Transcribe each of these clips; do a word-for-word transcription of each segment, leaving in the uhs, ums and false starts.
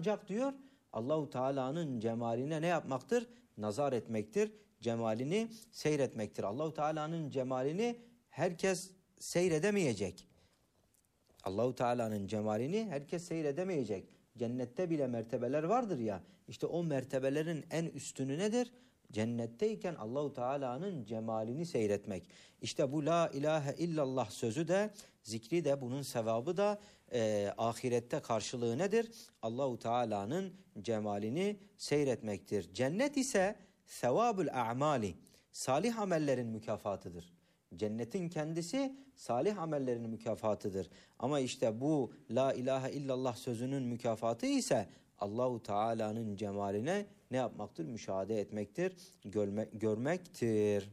Ancak diyor Allahu Teala'nın cemaline ne yapmaktır? Nazar etmektir. Cemalini seyretmektir. Allahu Teala'nın cemalini herkes seyredemeyecek. Allahu Teala'nın cemalini herkes seyredemeyecek. Cennette bile mertebeler vardır ya. İşte o mertebelerin en üstünü nedir? Cennetteyken Allahu Teala'nın cemalini seyretmek. İşte bu la ilahe illallah sözü de, zikri de, bunun sevabı da e, ahirette karşılığı nedir? Allahu Teala'nın cemalini seyretmektir. Cennet ise sevabul a'mali, salih amellerin mükafatıdır. Cennetin kendisi salih amellerin mükafatıdır. Ama işte bu la ilahe illallah sözünün mükafatı ise Allahu Teala'nın cemaline ne yapmaktır? Müşahede etmektir, görme, görmektir.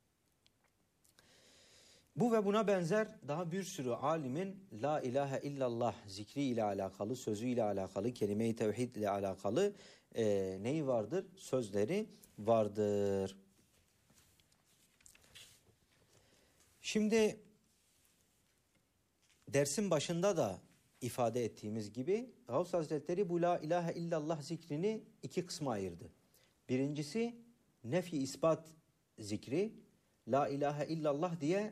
Bu ve buna benzer daha bir sürü alimin la ilahe illallah zikri ile alakalı, sözü ile alakalı, kelime-i tevhid ile alakalı e, neyi vardır? Sözleri vardır. Şimdi dersin başında da ifade ettiğimiz gibi Gavs Hazretleri bu la ilahe illallah zikrini iki kısma ayırdı. Birincisi nefi ispat zikri. La ilahe illallah diye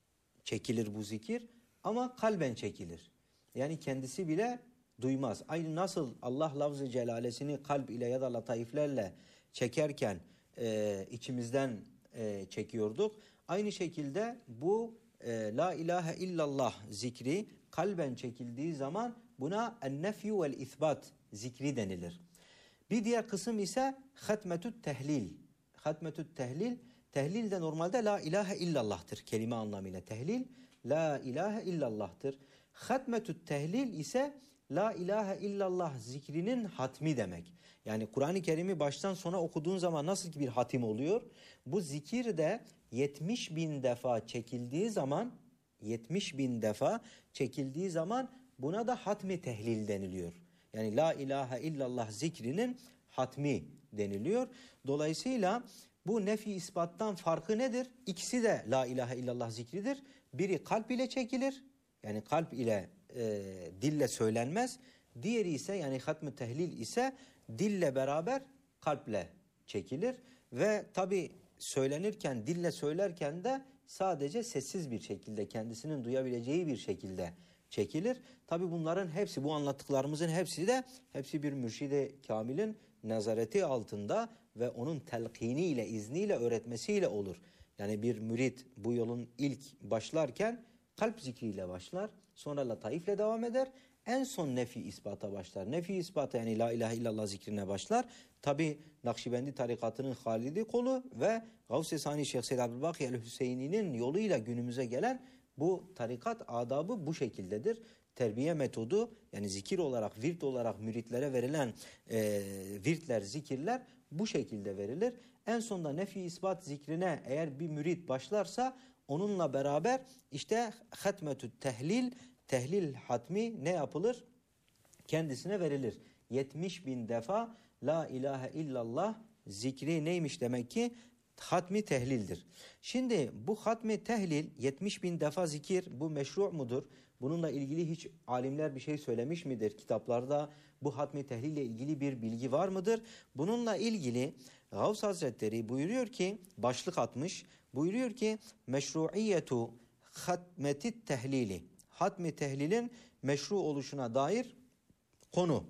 çekilir bu zikir ama kalben çekilir. Yani kendisi bile duymaz. Aynı nasıl Allah lafz-ı celalesini kalp ile ya da lataiflerle çekerken e, içimizden e, çekiyorduk. Aynı şekilde bu e, la ilahe illallah zikri kalben çekildiği zaman buna en-nefyu vel-isbat zikri denilir. Bir diğer kısım ise hatmetü't tehlil. Hatmetü't tehlil, tehlil de normalde la ilahe illallah'tır kelime anlamıyla. Tehlil la ilahe illallah'tır. Hatmetü't tehlil ise la ilahe illallah zikrinin hatmi demek. Yani Kur'an-ı Kerim'i baştan sona okuduğun zaman nasıl ki bir hatim oluyor? Bu zikir de yetmiş bin defa çekildiği zaman, yetmiş bin defa çekildiği zaman buna da hatmi tehlil deniliyor. Yani la ilahe illallah zikrinin hatmi deniliyor. Dolayısıyla bu nefi ispattan farkı nedir? İkisi de la ilahe illallah zikridir. Biri kalp ile çekilir. Yani kalp ile e, dille söylenmez. Diğeri ise yani hatmi tehlil ise dille beraber kalple çekilir. Ve tabi söylenirken, dille söylerken de sadece sessiz bir şekilde, kendisinin duyabileceği bir şekilde çekilir. Tabi bunların hepsi, bu anlattıklarımızın hepsi de hepsi bir mürşide kamilin nazareti altında ve onun telkiniyle, izniyle, öğretmesiyle olur. Yani bir mürit bu yolun ilk başlarken kalp zikriyle başlar, sonra lataifle devam eder, en son nefi ispata başlar. Nefi ispata yani la ilahe illallah zikrine başlar. Tabi Nakşibendi tarikatının halidi kolu ve Gavs-ı Sani Şeyh Seyyid Abdülbaki el-Hüseyni'nin yoluyla günümüze gelen bu tarikat adabı bu şekildedir. Terbiye metodu yani zikir olarak, virt olarak müritlere verilen e, virtler, zikirler bu şekilde verilir. En sonunda nefi ispat zikrine eğer bir mürit başlarsa onunla beraber işte hatmetü tehlil, tehlil hatmi ne yapılır? Kendisine verilir. yetmiş bin defa la ilahe illallah zikri neymiş demek ki? Hatmi tehlildir. Şimdi bu hatmi tehlil yetmiş bin defa zikir bu meşru' mudur? Bununla ilgili hiç alimler bir şey söylemiş midir? Kitaplarda bu hatmi tehlil ile ilgili bir bilgi var mıdır? Bununla ilgili Gavs Hazretleri buyuruyor ki, başlık atmış, buyuruyor ki meşru'iyetu hatmetit tehlili. Hatmi tehlilin meşru oluşuna dair konu.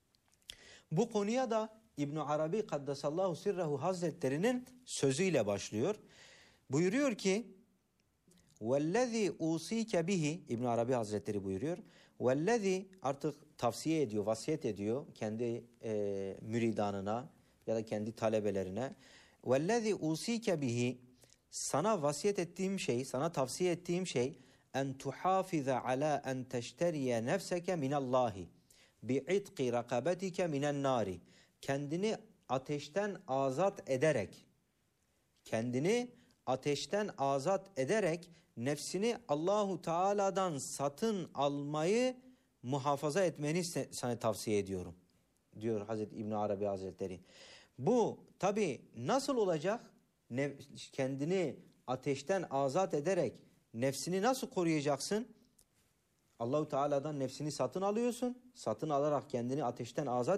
Bu konuya da İbn Arabi Kaddesallahu Sirrehu Hazretleri'nin sözüyle başlıyor. Buyuruyor ki وَالَّذ۪ي اُوْسِيكَ bihi İbn Arabi Hazretleri buyuruyor. وَالَّذ۪ي artık tavsiye ediyor, vasiyet ediyor kendi e, müridanına ya da kendi talebelerine. وَالَّذ۪ي اُوْسِيكَ bihi sana vasiyet ettiğim şey, sana tavsiye ettiğim şey en tuhafize ala en teşteriye nefseke minallahi bi'itqi rakabetike minen nari. Kendini ateşten azat ederek, kendini ateşten azat ederek nefsini Allahu Teala'dan satın almayı muhafaza etmeni sana tavsiye ediyorum, diyor Hazreti İbn Arabi Hazretleri. Bu tabi nasıl olacak? Ne, kendini ateşten azat ederek nefsini nasıl koruyacaksın? Allahu Teala'dan nefsini satın alıyorsun. Satın alarak kendini ateşten azat